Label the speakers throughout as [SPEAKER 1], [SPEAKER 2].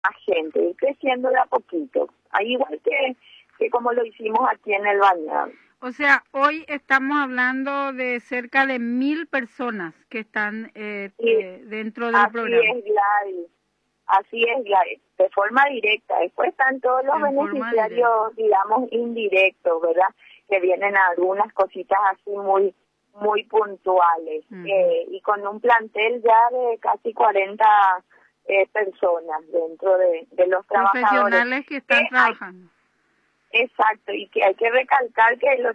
[SPEAKER 1] más gente, ir creciendo de a poquito, ahí igual que como lo hicimos aquí en el Bañado.
[SPEAKER 2] O sea, hoy estamos hablando de cerca de 1000 personas que están dentro del programa.
[SPEAKER 1] Así es, Gladys, de forma directa. Después están todos los beneficiarios, digamos, indirectos, ¿verdad? Que vienen a algunas cositas así muy puntuales. Y con un plantel ya de casi 40 personas dentro de los trabajadores.
[SPEAKER 2] Profesionales que están trabajando.
[SPEAKER 1] Exacto, y que hay que recalcar que el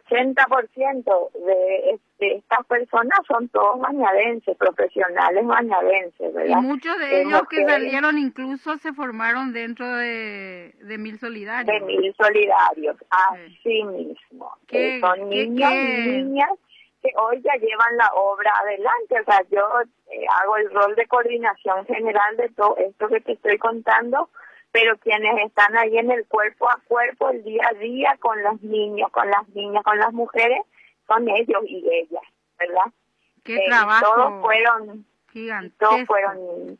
[SPEAKER 1] 80% de estas personas son todos bañadenses, profesionales bañadenses, ¿verdad?
[SPEAKER 2] Y muchos de ellos que salieron incluso se formaron dentro de 1000 Solidarios.
[SPEAKER 1] De 1000 Solidarios, así mismo. Son niños y niñas que hoy ya llevan la obra adelante. O sea, yo hago el rol de coordinación general de todo esto que te estoy contando, pero quienes están ahí en el cuerpo a cuerpo, el día a día, con los niños, con las niñas, con las mujeres, son ellos y ellas, ¿verdad?
[SPEAKER 2] Qué trabajo
[SPEAKER 1] todos fueron
[SPEAKER 2] gigantesco.
[SPEAKER 1] Todos fueron,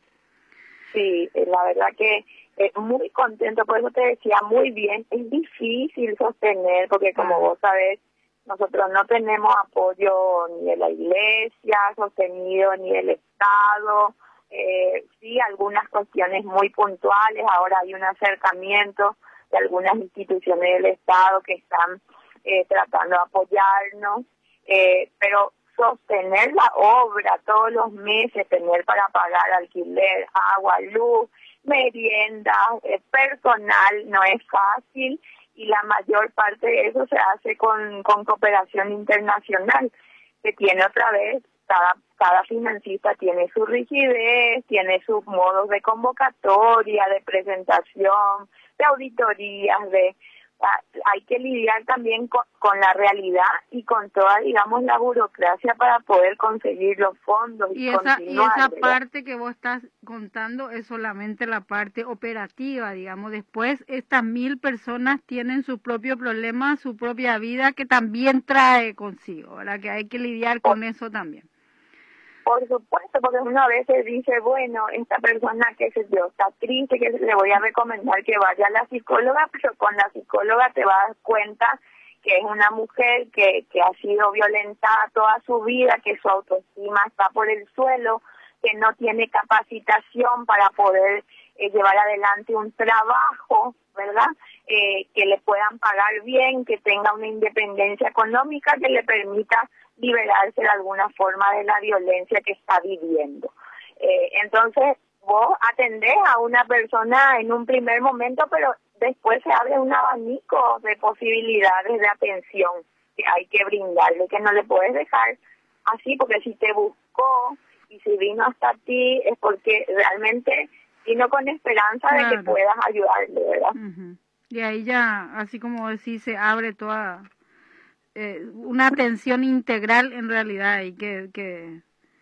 [SPEAKER 1] sí, la verdad que muy contento, por eso te decía, muy bien. Es difícil sostener, porque como vos sabés, nosotros no tenemos apoyo ni de la iglesia sostenido, ni del Estado. Sí, algunas cuestiones muy puntuales. Ahora hay un acercamiento de algunas instituciones del Estado que están tratando de apoyarnos, pero sostener la obra todos los meses, tener para pagar alquiler, agua, luz, merienda, personal, no es fácil, y la mayor parte de eso se hace con cooperación internacional, que tiene otra vez, cada financista tiene su rigidez, tiene sus modos de convocatoria, de presentación, de auditorías, hay que lidiar también con la realidad y con toda, digamos, la burocracia para poder conseguir los fondos y continuar.
[SPEAKER 2] Y esa parte que vos estás contando es solamente la parte operativa, digamos. Después, estas 1000 personas tienen su propio problema, su propia vida, que también trae consigo, ¿verdad? Que hay que lidiar con eso también.
[SPEAKER 1] Por supuesto, porque uno a veces dice, bueno, esta persona, qué sé yo, está triste, que le voy a recomendar que vaya a la psicóloga, pero con la psicóloga te vas a dar cuenta que es una mujer que ha sido violentada toda su vida, que su autoestima está por el suelo, que no tiene capacitación para poder llevar adelante un trabajo, ¿verdad? Que le puedan pagar bien, que tenga una independencia económica que le permita liberarse de alguna forma de la violencia que está viviendo. Entonces, vos atendés a una persona en un primer momento, pero después se abre un abanico de posibilidades de atención que hay que brindarle, que no le puedes dejar así, porque si te buscó y si vino hasta ti es porque realmente vino con esperanza de que puedas ayudarle, ¿verdad?
[SPEAKER 2] Y ahí ya, así como decís, se abre toda una atención integral en realidad y que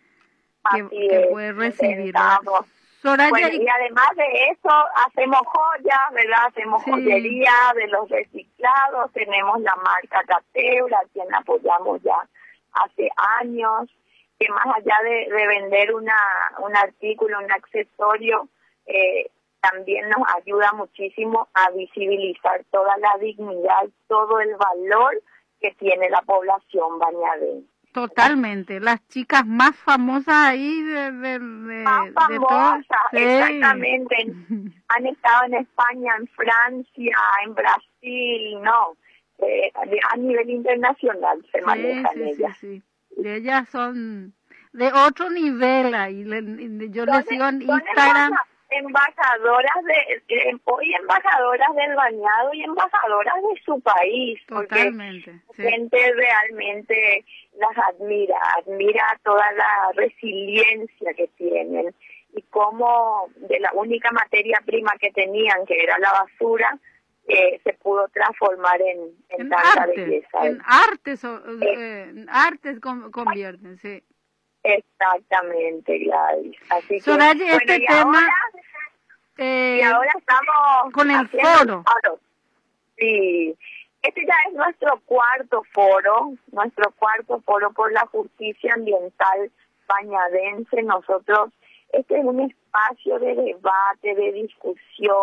[SPEAKER 2] puede recibir.
[SPEAKER 1] Soraya, bueno, y además de eso hacemos joyas, ¿verdad? Hacemos joyería de los reciclados, tenemos la marca Cateura, a quien apoyamos ya hace años, que más allá de vender un artículo, un accesorio, también nos ayuda muchísimo a visibilizar toda la dignidad, todo el valor que tiene la población bañadense.
[SPEAKER 2] Totalmente, las chicas más famosas ahí
[SPEAKER 1] más famosas, exactamente. Han estado en España, en Francia, en Brasil, no, a nivel internacional se manejan ellas.
[SPEAKER 2] Sí. Ellas son de otro nivel ahí, yo les sigo en Instagram.
[SPEAKER 1] Embajadoras hoy embajadoras del bañado y embajadoras de su país.
[SPEAKER 2] Totalmente.
[SPEAKER 1] Porque gente realmente las admira toda la resiliencia que tienen y cómo de la única materia prima que tenían, que era la basura, se pudo transformar en tanta
[SPEAKER 2] arte,
[SPEAKER 1] belleza.
[SPEAKER 2] En artes convierten, sí.
[SPEAKER 1] Exactamente, Gladys. Así
[SPEAKER 2] Soraya,
[SPEAKER 1] que,
[SPEAKER 2] este tema...
[SPEAKER 1] y ahora estamos
[SPEAKER 2] con el foro.
[SPEAKER 1] Sí, este ya es nuestro cuarto foro por la justicia ambiental bañadense. Nosotros Este es un espacio de debate, de discusión.